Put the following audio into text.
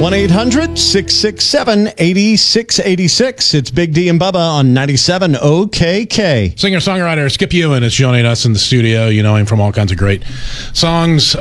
1-800-667-8686. It's Big D and Bubba on 97 OKK. Singer-songwriter Skip Ewan is joining us in the studio. You know him from all kinds of great songs.